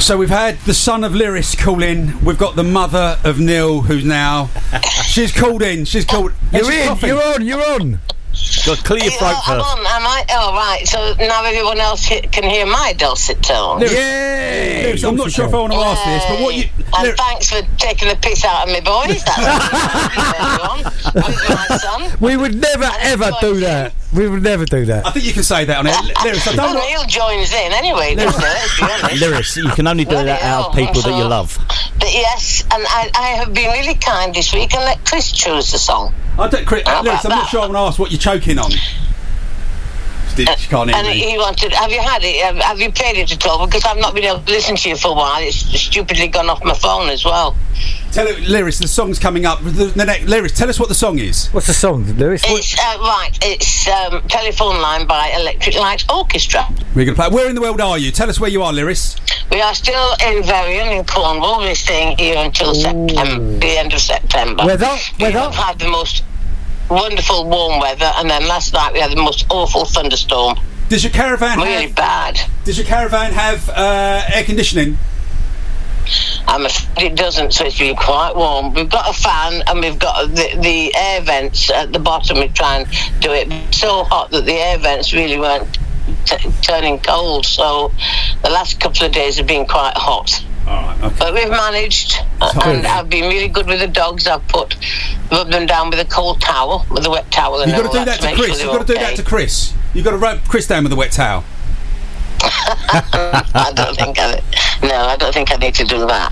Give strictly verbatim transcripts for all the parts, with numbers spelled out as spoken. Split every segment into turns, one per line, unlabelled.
So we've had the son of Lyris call in. We've got the mother of Neil, who's now... She's called in. She's called...
You're in. You're on. You're on.
Got to clear your throat
I'm
first.
on, am I? Oh, right. So now everyone else he- can hear my dulcet tones.
Yay!
Lyris, I'm not sure if I want to ask this, but what you...
And
Lyris-
thanks for taking the piss out of me, boys. That's with my son.
We would never
And
ever do
everyone-
that. We would never do that.
I think you can say that on it. Lyris, I don't
Well,
want...
Neil joins in anyway, doesn't he? Let's be honest.
Lyris, you can only do
Bloody
that out of
hell.
people that you
So-
love.
But yes, and I, I have been really kind this week and let Chris choose the song.
I don't Chris,
How
Lyris,
about
I'm not
that?
sure I want to ask what you're choking on. She can't hear
And
me.
he wanted, have you had it? Have, have you played it at all? Because I've not been able to listen to you for a while. It's stupidly gone off my phone as well.
Tell it, Lyris, the song's coming up. The, the next, Lyris, tell us what the song is.
What's the song, Lewis?
It's, uh, right, it's um, Telephone Line by Electric Light Orchestra.
We're going to play. Where in the world are you? Tell us where you are, Lyris.
We are still in Varian in Cornwall. We're staying here until September, the end of September.
Weather?
We
Weather?
have had the most wonderful warm weather, and then last night we had the most awful thunderstorm.
Does your caravan
Really
have,
bad.
Does your caravan have uh, air conditioning?
I'm afraid it doesn't, so it's been quite warm. We've got a fan and we've got the, the air vents at the bottom. We try and do it so hot that the air vents really weren't t- turning cold. So the last couple of days have been quite hot.
All right, okay.
But we've managed, uh,
Sorry.
and I've been really good with the dogs. I've put rubbed them down with a cold towel, with a wet towel. And
You've got
all
to do that to
make
Chris.
sure
You've
they're
got to do
okay.
that to Chris. You've got to rub Chris down with a wet towel.
I don't think I. No, I don't think I need to do that.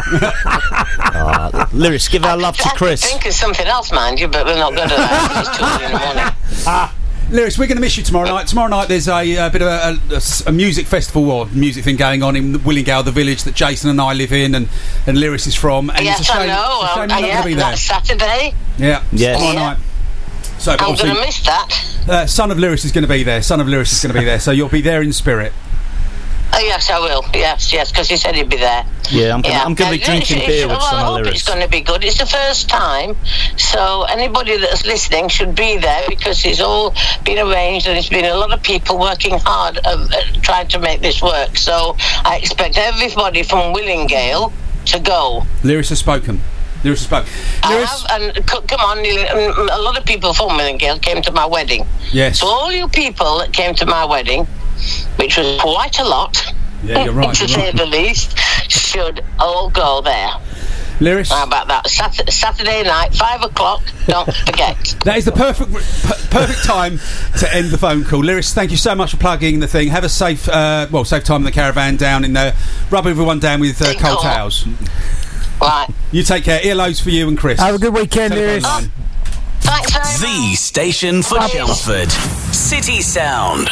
Uh, Lyris, give our love to
I could
Chris.
think of something else, mind you, but we're not going to that. It's too early in the morning.
Lyris, we're going to miss you tomorrow night. Tomorrow night there's a, a bit of a, a, a music festival or music thing going on in Willingale, the village that Jason and I live in, and, and Lyris is from. And
Yes,
it's a shame,
I know.
It's a shame
Um,
you're not
yeah,
going to be there.
that's Saturday.
Yeah,
Yes.
tomorrow
Yeah.
night. So, but
I'm
obviously,
going to miss that.
uh, son of Lyris is going to be there. Son of Lyris is going to be there. So you'll be there in spirit.
Oh, yes, I will. Yes, yes, because he said he'd be there.
Yeah, I'm gonna, I'm gonna be
Uh,
drinking
it's-
beer
it's-
with
well,
some
I
of
hope
Lyris.
it's going to be good. It's the first time, so anybody that's listening should be there because it's all been arranged and it's been a lot of people working hard uh, trying to make this work. So I expect everybody from Willingale to go.
Lyris has spoken. Lyris has spoken.
I
Lyris,
have, and c- come on, Neil, um, a lot of people from Willingale came to my wedding.
yes.
So all you people that came to my wedding, which was quite a lot,
Yeah, you're right.
to
You're
say
right.
the least, should all go there.
Lyris,
How about that? Sat- Saturday night, five o'clock. Don't forget.
that is the perfect per- perfect time to end the phone call. Lyris, thank you so much for plugging the thing. Have a safe, uh, well, safe time in the caravan down in there. Rub everyone down with uh,
Take
cold
care.
towels.
Right.
You take care. Earlobes for you and Chris.
Have a good weekend,
Telephone
Lewis.
line.
Thanks very much.
The station for
Bye.
Chelmsford. City Sound.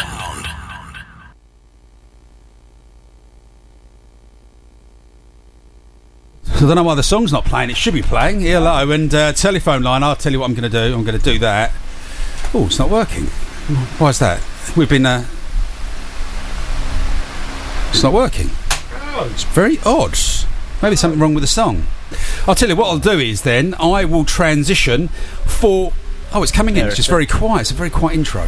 I don't know why the song's not playing. It should be playing. Hello, and uh, telephone line. I'll tell you what I'm going to do. I'm going to do that. Oh, it's not working. Why is that? We've been. Uh... It's not working. It's very odd. Maybe there's something wrong with the song. I'll tell you what I'll do is then I will transition for. Oh, it's coming in. It's just very quiet. It's a very quiet intro.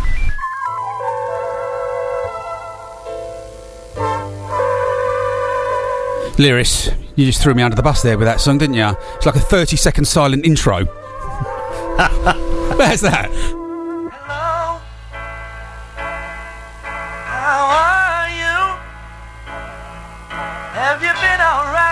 Lyris, you just threw me under the bus there with that song, didn't you? It's like a thirty second silent intro. Where's that?